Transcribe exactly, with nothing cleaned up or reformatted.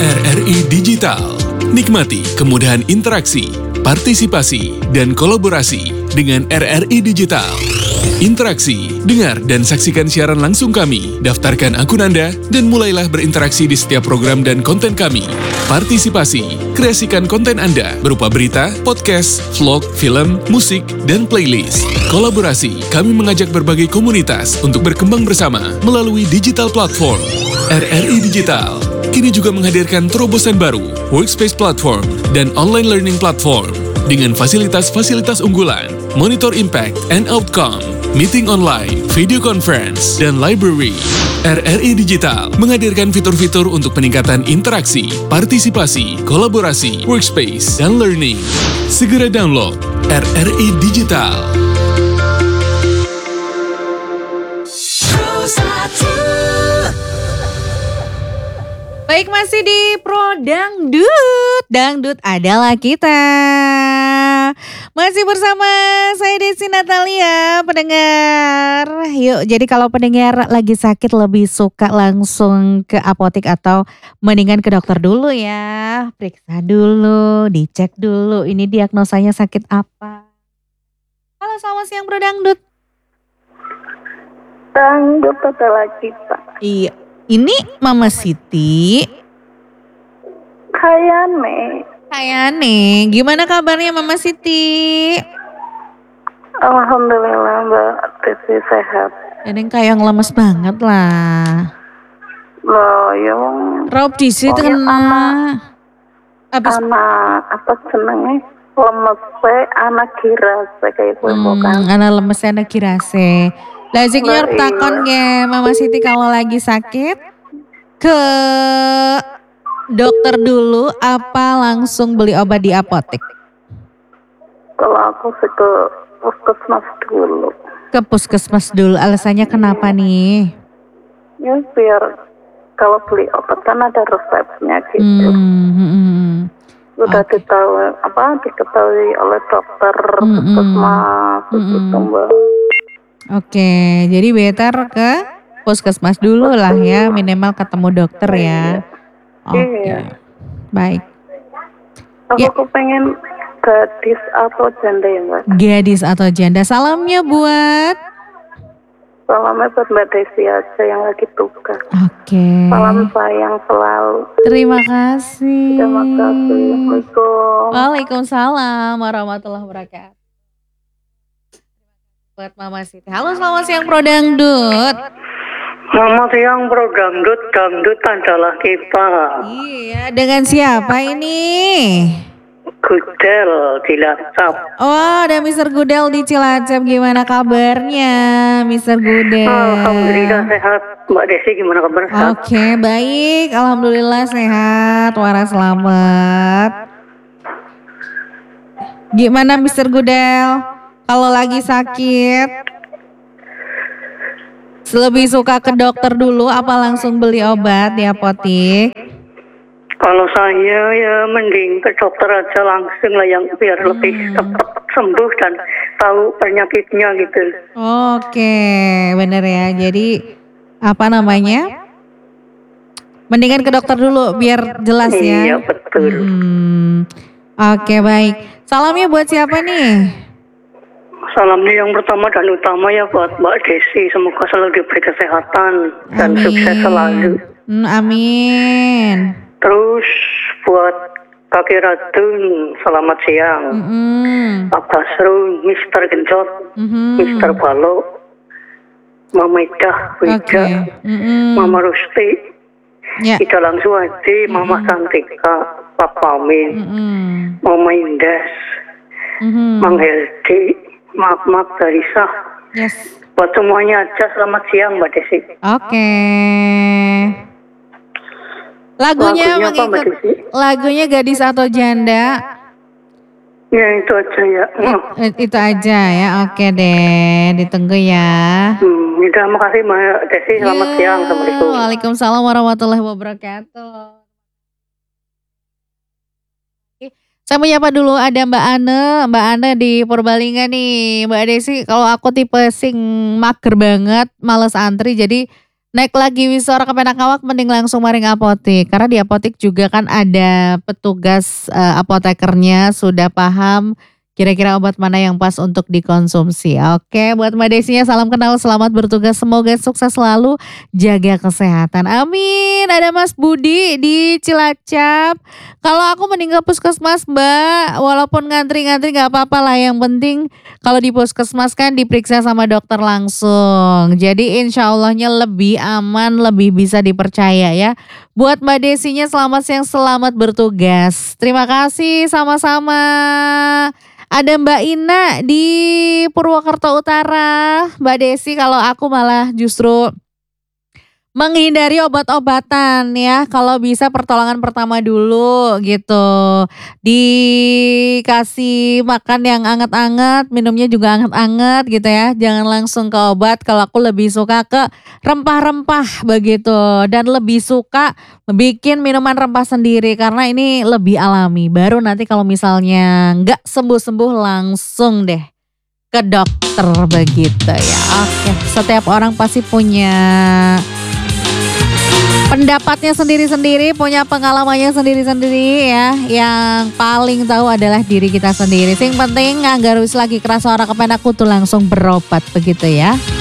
R R I Digital. Nikmati kemudahan interaksi, partisipasi, dan kolaborasi dengan R R I Digital. Interaksi, dengar dan saksikan siaran langsung kami, daftarkan akun Anda, dan mulailah berinteraksi di setiap program dan konten kami. Partisipasi, kreasikan konten Anda berupa berita, podcast, vlog, film, musik, dan playlist. Kolaborasi, kami mengajak berbagai komunitas untuk berkembang bersama melalui digital platform. R R I Digital kini juga menghadirkan terobosan baru, workspace platform, dan online learning platform dengan fasilitas-fasilitas unggulan, monitor impact and outcome, meeting online, video conference, dan library. R R I Digital menghadirkan fitur-fitur untuk peningkatan interaksi, partisipasi, kolaborasi, workspace, dan learning. Segera download R R I Digital. Baik, masih di Pro Dangdut. Dangdut adalah kita. Masih bersama saya Desi Natalia, pendengar. Yuk, jadi kalau pendengar lagi sakit lebih suka langsung ke apotek atau mendingan ke dokter dulu ya. Periksa dulu, dicek dulu ini diagnosanya sakit apa. Halo, selamat siang Pro Dangdut. Dangdut adalah kita. Iya. Ini Mama Siti. Kayane. Kayane. Gimana kabarnya Mama Siti? Alhamdulillah Mbak Desi sehat. Neneng kayak lemes banget lah. Loh yang Rob disi itu kena. Abis anak apa senengnya lemes we anak girase kayak gue hmm, bukan. anak lemes anak girase. Lazik nyarp takon nge Mama Siti kalau lagi sakit ke dokter dulu apa langsung beli obat di apotek? Kalau aku sih ke puskesmas dulu. Ke puskesmas dulu, alasannya kenapa nih? Ya biar kalau beli obat kan ada resepnya gitu. Hmm, hmm, hmm. Udah okay. ditahu apa diketahui oleh dokter hmm, puskesmas hmm, gitu hmm. Mbak. Oke, jadi better ke puskesmas dulu lah ya, minimal ketemu dokter ya. Oke, iya. Baik. Aku ya. kepengen gadis atau janda ya Mbak. Gadis atau janda, salamnya buat? Salamnya buat Mbak Desi aja yang lagi tugas. Oke. Salam sayang selalu. Terima kasih. Terima kasih. Assalamualaikum. Waalaikumsalam warahmatullahi wabarakatuh. Buat Mama Siti. Halo, selamat siang Pro Dangdut. Selamat siang Pro Dangdut, Dangdut adalah kita. Iya, dengan siapa ini? Gudel di Cilacap. Oh, ada mister Gudel di Cilacap. Gimana kabarnya mister Gudel? Alhamdulillah sehat. Mbak Desi gimana kabar? Oke, okay, baik. Alhamdulillah sehat. Waras selamat. Gimana mister Gudel? Kalau lagi sakit, lebih suka ke dokter dulu apa langsung beli obat di apotek? Kalau saya ya mending ke dokter aja langsung lah yang biar hmm. lebih cepat sembuh dan tahu penyakitnya gitu. Oke, bener ya. Jadi apa namanya? Mendingan ke dokter dulu biar jelas ya. Iya betul. Hmm. Oke, baik. Salamnya buat siapa nih? Salamnya yang pertama dan utama ya buat Mbak Desi. Semoga selalu diberi kesehatan dan amin. Sukses selalu. Hmm, amin. Terus buat Kaki Radun, selamat siang. Mm-hmm. Pak Basrun, mister Genjot, mm-hmm. mister Balo, Mama Ida, Wida, okay. mm-hmm. Mama Rusti, yeah. Ida Langsung Adi, mm-hmm. Mama Santika, Pak Pamin, mm-hmm. Mama Indes, mm-hmm. Mang Heldi, Mak-mak Darisa. Yes. Buat semuanya aja selamat siang Mbak Desi. Oke. Okay. Lagunya, lagunya mengikut apa, lagunya gadis atau janda? Ya itu aja ya. It, itu aja ya. Oke deh, ditunggu ya. Hmm, terima kasih Mbak Desi. Selamat ya, siang. Assalamualaikum. Waalaikumsalam warahmatullahi wabarakatuh. Saya menyapa dulu ada Mbak Ane, Mbak Ane di Purbalingga nih. Mbak Desi, kalau aku tipe sing mager banget, males antri, jadi Nek lagi wisora kepenak awak mending langsung maring apotik. Karena di apotik juga kan ada petugas uh, apotekernya sudah paham kira-kira obat mana yang pas untuk dikonsumsi. Oke, buat Mbak Desinya salam kenal, selamat bertugas. Semoga sukses selalu, jaga kesehatan. Amin. Ada Mas Budi di Cilacap. Kalau aku mending ke puskesmas Mbak, walaupun ngantri-ngantri gak apa-apa lah. Yang penting kalau di puskesmas kan diperiksa sama dokter langsung. Jadi insya Allahnya lebih aman, lebih bisa dipercaya ya. Buat Mbak Desinya selamat siang, selamat bertugas. Terima kasih sama-sama. Ada Mbak Ina di Purwokerto Utara. Mbak Desi, kalau aku malah justru menghindari obat-obatan ya. Kalau bisa pertolongan pertama dulu gitu. Dikasih makan yang anget-anget, minumnya juga anget-anget gitu ya. Jangan langsung ke obat. Kalau aku lebih suka ke rempah-rempah begitu. Dan lebih suka bikin minuman rempah sendiri karena ini lebih alami. Baru nanti kalau misalnya nggak sembuh-sembuh langsung deh ke dokter begitu ya. Oke, setiap orang pasti punya pendapatnya sendiri-sendiri, punya pengalamannya sendiri-sendiri ya. Yang paling tahu adalah diri kita sendiri. Yang penting anggar wis lagi keras ora kepenak kudu langsung berobat begitu ya.